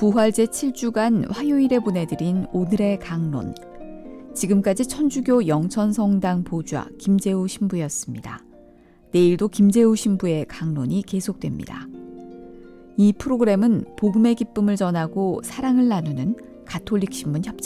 부활제 7주간 화요일에 보내드린 오늘의 강론. 지금까지 천주교 영천성당 보좌 김재우 신부였습니다. 내일도 김재우 신부의 강론이 계속됩니다. 이 프로그램은 복음의 기쁨을 전하고 사랑을 나누는 가톨릭 신문 협찬입니다.